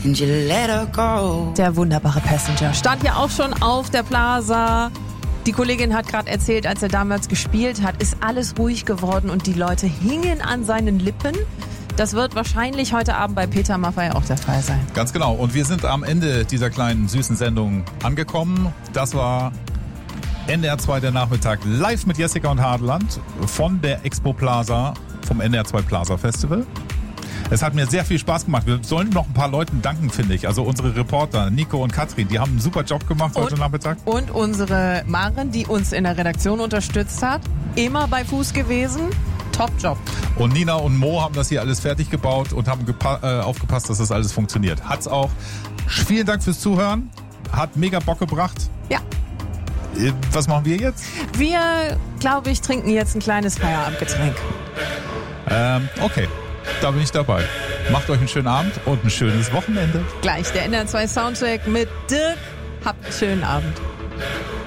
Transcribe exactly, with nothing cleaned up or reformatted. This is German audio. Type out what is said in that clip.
and you let her go. Der wunderbare Passenger stand ja auch schon auf der Plaza. Die Kollegin hat gerade erzählt, als er damals gespielt hat, ist alles ruhig geworden und die Leute hingen an seinen Lippen. Das wird wahrscheinlich heute Abend bei Peter Maffay auch der Fall sein. Ganz genau. Und wir sind am Ende dieser kleinen süßen Sendung angekommen. Das war N D R zwei der Nachmittag live mit Jessica und Hadeland von der Expo Plaza, vom N D R zwei Plaza Festival. Es hat mir sehr viel Spaß gemacht. Wir sollen noch ein paar Leuten danken, finde ich. Also unsere Reporter, Nico und Katrin, die haben einen super Job gemacht heute und, Nachmittag. Und unsere Maren, die uns in der Redaktion unterstützt hat. Immer bei Fuß gewesen. Top-Job. Und Nina und Mo haben das hier alles fertig gebaut und haben gepa- äh, aufgepasst, dass das alles funktioniert. Hat's auch. Vielen Dank fürs Zuhören. Hat mega Bock gebracht. Ja. Äh, was machen wir jetzt? Wir, glaube ich, trinken jetzt ein kleines Feierabendgetränk. Ähm, okay. Da bin ich dabei. Macht euch einen schönen Abend und ein schönes Wochenende. Gleich der N D R zwei Soundcheck mit Dirk. Habt einen schönen Abend.